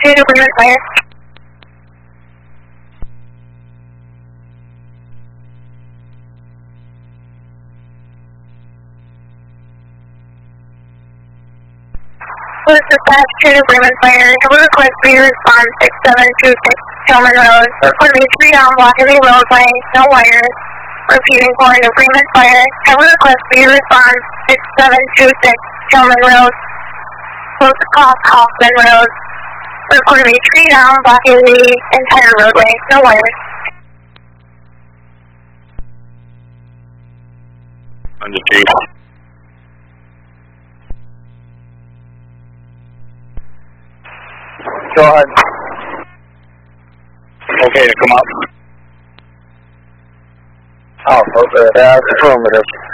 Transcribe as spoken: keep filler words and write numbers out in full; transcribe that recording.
two to Agreement Fire. Police Dispatch two to Agreement Fire. Have a request for your response six seven two six Tillman Road. Report me three down blocking the roadway, no wires. Repeating for an Agreement Fire. Have a request for your response six seven two six Tillman Road. Close off Hoffman Road. Report me three down blocking the entire roadway, no wires. Under Chief. Go ahead. Okay to come up. Oh, okay. Yeah, it's affirmative.